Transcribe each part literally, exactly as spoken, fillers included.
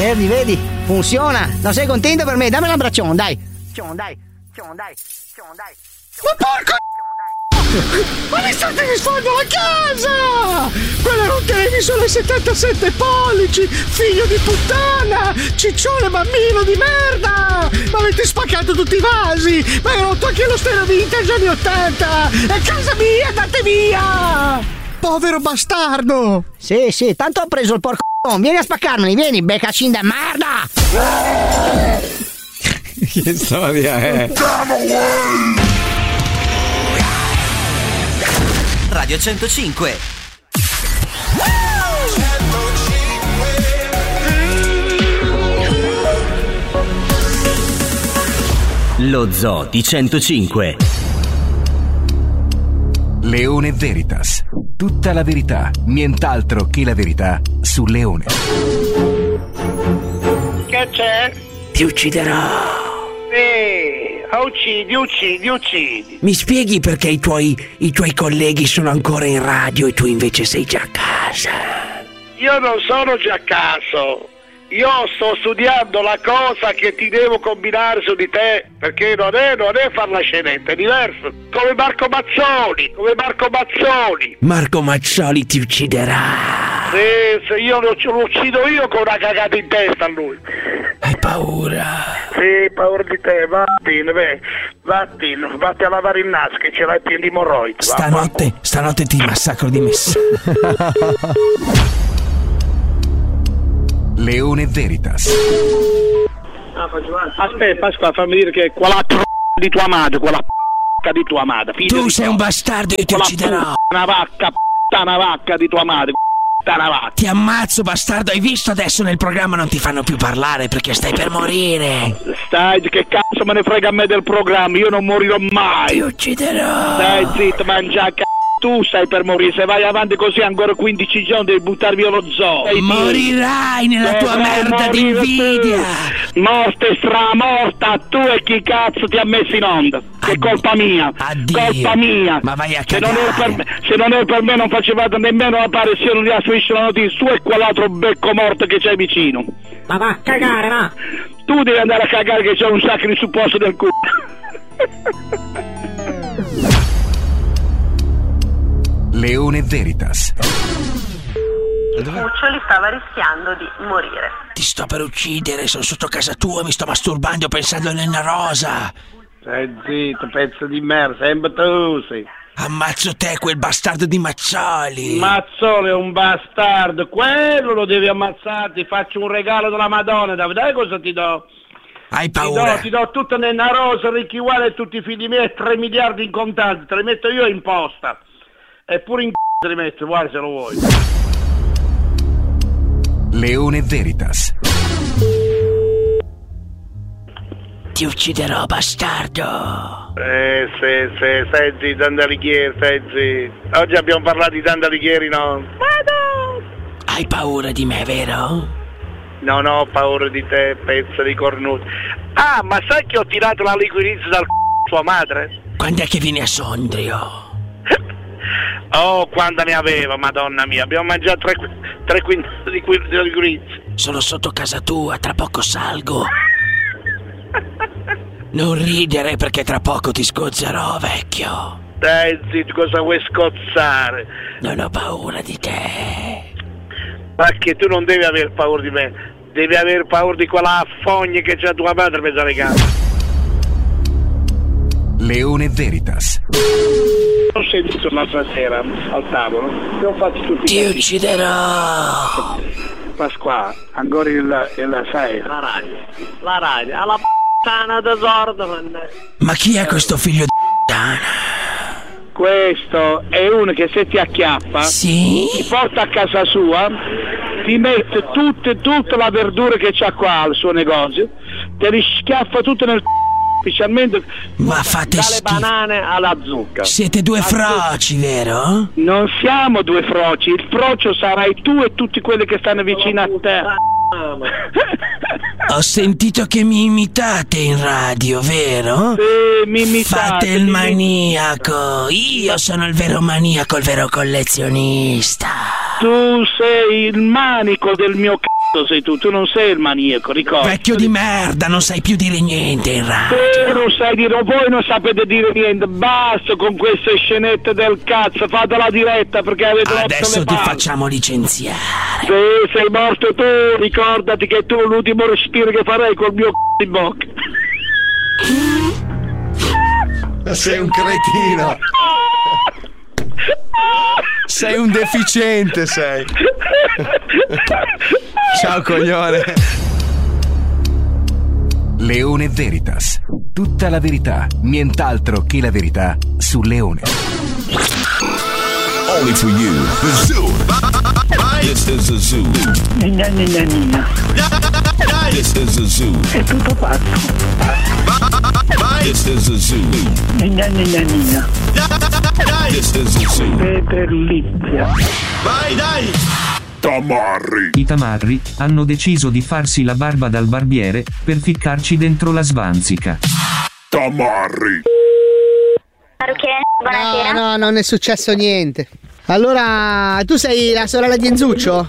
Verdi, vedi? Funziona. Non sei contento per me? Dammi un abbraccione, dai. Dai, dai, dai. Ma porco! Ma mi state disfando la casa! Quello era un televisore settantasette pollici, figlio di puttana! Ciccione bambino di merda! Ma avete spaccato tutti i vasi! Ma hai rotto anche lo stereo vintage anni ottanta! È casa mia, andate via! Povero bastardo! Sì, sì, tanto ho preso il porco. Vieni a spaccarmeli, vieni, beccacin da merda! Che storia è? Radio centocinque. Lo Zoo di centocinque. Leone Veritas. Tutta la verità, nient'altro che la verità su Leone. Che c'è? Ti ucciderò. Sì, uccidi, uccidi, uccidi. Mi spieghi perché i tuoi, i tuoi colleghi sono ancora in radio e tu invece sei già a casa? Io non sono già a casa. Io sto studiando la cosa che ti devo combinare su di te, perché non è, non è far la scenetta, è diverso. Come Marco Mazzoli, come Marco Mazzoli. Marco Mazzoli ti ucciderà. Sì, se io lo, lo uccido io con una cagata in testa a lui. Hai paura? Sì, paura di te, vattene, beh, vattene, vatti a lavare il naso che ce l'hai pieno di emorroidi. Stanotte, stanotte ti massacro di messa. Leone Veritas. Aspetta, Pasqua, fammi dire che quella p***a di tua madre, quella p***a di tua madre. Tu sei un bastardo e ti ucciderò. Una vacca, p***a vacca di tua madre. Vacca. Ti ammazzo, bastardo. Hai visto adesso nel programma non ti fanno più parlare perché stai per morire. Stai, che cazzo me ne frega a me del programma? Io non morirò mai. Ti ucciderò. Stai zitto, mangia c***o. Tu stai per morire, se vai avanti così ancora quindici giorni devi buttar via lo zoo. Morirai nella tua merda di invidia. Morte stramorta, tu e chi cazzo ti ha messo in onda? Che è colpa mia. Addio. Colpa mia. Ma vai a se non, cagare. per me, se non è per me non facevate nemmeno l'apparizione di Asfisce la notizia. Tu e quell'altro becco morto che c'hai vicino. Ma va a cagare, va. Tu devi andare a cagare che c'è un sacco di supposto del culo. Leone Veritas. Cuccioli stava rischiando di morire. Ti sto per uccidere, sono sotto casa tua, mi sto masturbando pensando a Elena Rosa. Stai zitto, pezzo di merda, sempre tu sei. Ammazzo te, quel bastardo di Mazzoli. Mazzoli è un bastardo, quello lo devi ammazzare, ti faccio un regalo della Madonna, dai cosa ti do? Hai Ti paura? do, ti do tutta Elena Rosa, Ricchi Uguale e tutti i figli miei, tre miliardi in contanti, te li metto io in posta. Eppure in c***o te li metto, guarda se lo vuoi. Leone Veritas. Ti ucciderò, bastardo. Eh, se, se, stai zitto, Andalighieri, stai zitto. Oggi abbiamo parlato di Andalighieri, no? Vado! Hai paura di me, vero? Non ho paura di te, pezzo di cornuto. Ah, ma sai che ho tirato la liquirizia dal c***o sua madre? Quando è che vieni a Sondrio? Oh, quanta ne aveva, madonna mia. Abbiamo mangiato tre, tre quintali di, di liquirizia. Sono sotto casa tua, tra poco salgo. Non ridere perché tra poco ti sgozzerò, vecchio. Dai, zitto, cosa vuoi scozzare? Non ho paura di te. Ma che tu non devi aver paura di me. Devi aver paura di quella fogna che c'ha tua madre per dare casa. Leone Veritas. Ho sentito l'altra sera al tavolo. Ti ho fatto tutti Ti ucciderò. Pasqua, ancora il, il sai. La radio. La radio. Alla p***ana da sordo. Ma chi è questo figlio di p***ana? Questo è uno che se ti acchiappa, sì? Ti porta a casa sua, ti mette tutte, tutta la verdura che c'ha qua al suo negozio, te li schiaffa tutto nel c***o, specialmente ma fate dalle schifo. banane alla zucca. Siete due froci, vero? Non siamo due froci, il frocio sarai tu e tutti quelli che stanno vicino a te. Ho sentito che mi imitate in radio, vero? Sì, mi imitate. Fate il maniaco. Io sono il vero maniaco, il vero collezionista. Tu sei il manico del mio c***o. sei tu, tu non sei il maniaco, ricorda. Vecchio di merda, non sai più dire niente in radio. Te non sai dire, voi non sapete dire niente, basta con queste scenette del cazzo, fate la diretta perché avete rotto le Adesso ti palle. facciamo licenziare. Se sei morto tu, ricordati che tu l'ultimo respiro che farei col mio c***o in bocca. Sei un cretino. Sei un deficiente, sei. Ciao coglione. Leone Veritas. Tutta la verità, nient'altro che la verità su Leone. Only for you. The Zoo. This is the Zoo. Nina, nina, nina. This is the Zoo. È tutto pazzo. This is the Zoo. Nina, nina, nina. This is the Zoo. Peterlizia. Vai, dai! Tamarri. I tamarri hanno deciso di farsi la barba dal barbiere per ficcarci dentro la svanzica. Tamarri. No, no, non è successo niente. Allora, tu sei la sorella di Enzuccio?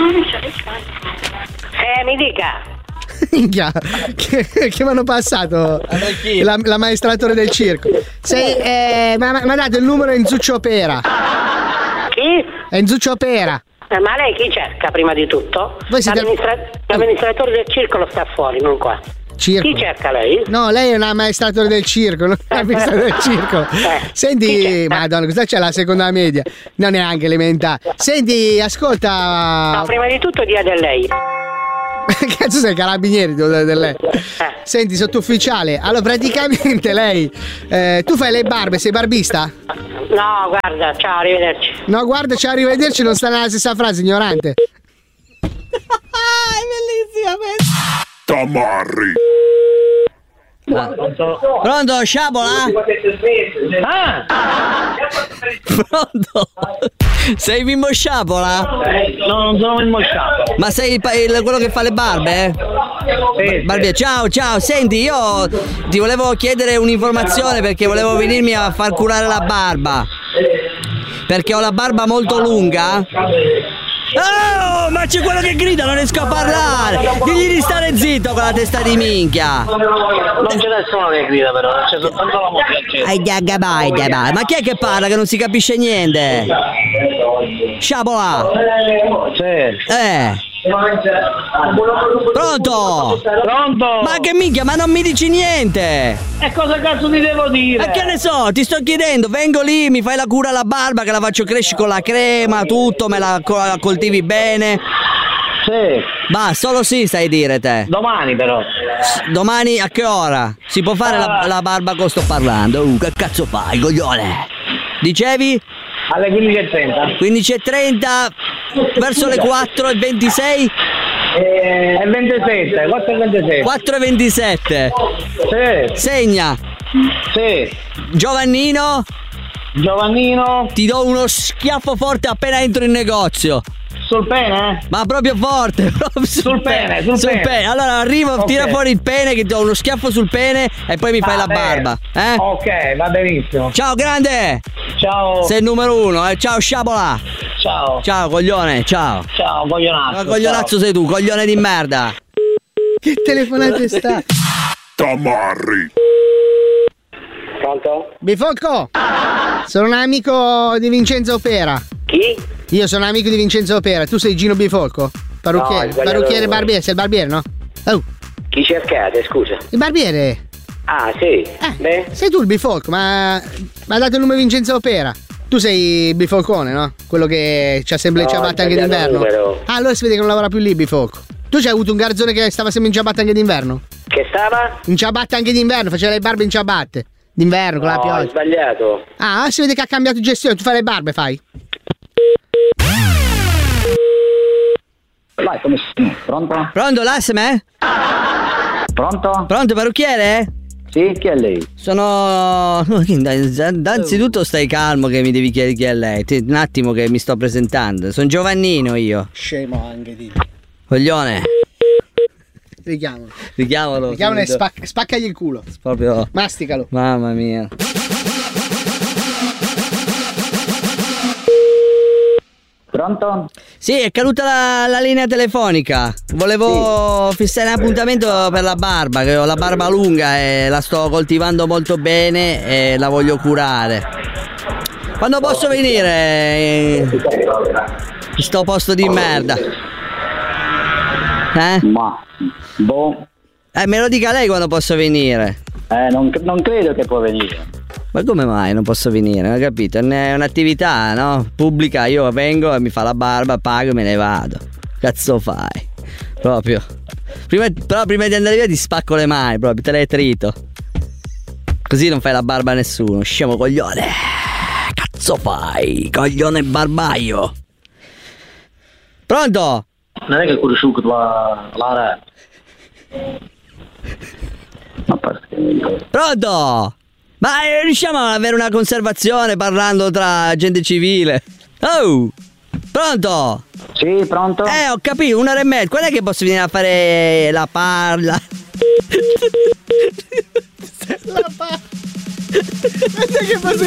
Eh, mi dica. Minchia, che, che mi hanno passato la, la maestratore del circo. Sei, eh, mi ha dato il numero Enzuccio Pera. Chi? Enzuccio Pera. Eh, ma lei chi cerca prima di tutto? Voi siete... L'amministra- l'amministratore del circolo sta fuori, non qua. Circo. Chi cerca lei? No, lei è un amministratore del circo, non è un amministratore del circo. Eh, Senti, madonna, cosa c'è la seconda media? Non è anche elementare. Senti, ascolta. No, prima di tutto dia del lei. Cazzo sei carabinieri del de lei. Eh. Senti, sottufficiale. Allora, praticamente lei eh, tu fai le barbe, sei barbista? No, guarda, ciao, arrivederci. No, guarda, ciao, arrivederci, non sta nella stessa frase, ignorante. È bellissima questa. Tamarri. Ah. Pronto, sciabola? Ah! Pronto? Sei Mimmo Sciabola? No, non sono Mimmo Sciabola. Ma sei il, il, quello che fa le barbe? Sì, Barbiere, sì. ciao, ciao, senti, io ti volevo chiedere un'informazione perché volevo venirmi a far curare la barba. Perché ho la barba molto lunga. Oh, ma c'è quello che grida, non riesco a parlare. Digli di stare zitto con la testa di minchia. Non c'è nessuno che grida però, c'è soltanto la musica. Ma chi è che parla che non si capisce niente? Sciabola. Sì. Eh. Pronto? Pronto? Ma che minchia, ma non mi dici niente? E cosa cazzo ti devo dire? E che ne so, ti sto chiedendo, vengo lì, mi fai la cura alla barba, che la faccio crescere con la crema, tutto, me la, la coltivi bene. Sì. Ma solo sì stai dire te. Domani però. Domani a che ora? Si può fare la, la barba con sto parlando? Uh, che cazzo fai, coglione? Dicevi? Alle quindici e trenta. quindici e trenta verso le quattro e ventisei? E ventisette, quattro e ventisette. quattro e ventisette. Sì. Segna. Sì. Giovannino. Giovannino. Ti do uno schiaffo forte appena entro in negozio. Sul pene? Ma proprio forte, proprio sul, sul pene, pene, sul, sul pene. pene. Allora arrivo, okay. Tira fuori il pene, che ti do uno schiaffo sul pene e poi mi fai ah, la barba. Eh? Ok, va benissimo. Ciao grande. Ciao. Sei il numero uno, eh. Ciao sciabola. Ciao. Ciao coglione, ciao. Ciao coglionazzo. Ma coglionazzo ciao. Sei tu, coglione di merda. Che telefonate sta? Tamarri. Pronto? Bifolco. Sono un amico di Vincenzo Pera. Chi? Io sono amico di Vincenzo Pera, tu sei Gino Bifolco? Parrucchiere, no, parrucchiere e barbiere, sei il barbiere, no? Oh. Chi cercate, scusa? Il barbiere. Ah, sì. Eh, Beh. Sei tu il Bifolco, ma mi ha dato il nome Vincenzo Pera. Tu sei il Bifolcone, no? Quello che c'ha sempre le no, ciabatte anche d'inverno. Numero. Ah, allora si vede che non lavora più lì, Bifolco. Tu c'hai avuto un garzone che stava sempre in ciabatte anche d'inverno? Che stava? In ciabatte anche d'inverno, faceva le barbe in ciabatte. D'inverno, con no, la pioggia. Ho sbagliato. Ah, si vede che ha cambiato gestione, tu fai le barbe, fai? Vai, come si... Pronto? Pronto, l'Asme? Pronto? Pronto, parrucchiere? Sì, chi è lei? Sono... Anzitutto stai calmo che mi devi chiedere chi è lei. Un attimo che mi sto presentando. Sono Giovannino io. Scemo anche di. Coglione. Richiamalo. Richiamalo. Richiamalo e spac- spaccagli il culo. Proprio. Masticalo. Mamma mia. Pronto? Sì, è caduta la, la linea telefonica. Volevo sì. fissare un appuntamento per la barba, che ho la barba lunga e la sto coltivando molto bene e la voglio curare. Quando posso venire in sto posto di merda? Eh? Ma, boh. Eh, me lo dica lei quando posso venire. Eh, non, non credo che può venire. Ma come mai non posso venire? Non ho capito, è un'attività, no? Pubblica, io vengo e mi fa la barba, pago e me ne vado. Cazzo fai? Proprio. Prima, però prima di andare via ti spacco le mani, proprio, te le trito. Così non fai la barba a nessuno, scemo coglione. Cazzo fai, coglione barbaio. Pronto? Non è che conosciuto la Lara. Pronto? Ma riusciamo ad avere una conservazione parlando tra gente civile? Oh! Pronto? Sì, pronto? Eh, ho capito, un'ora e mezza. Quando è che posso venire a fare la parla? La parla. Che posso